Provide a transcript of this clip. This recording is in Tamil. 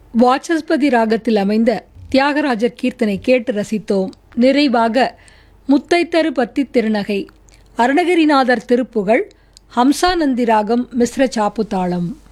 வாசஸ்பதி ராகத்தில் அமைந்த தியாகராஜர் கீர்த்தனை கேட்டு ரசித்தோம். நிறைவாக முத்தைத்தரு பத்தி திருநகை, அருணகிரிநாதர் திருப்புகழ், ஹம்சானந்தி ராகம் மிஸ்ர சாப்பு தாளம்.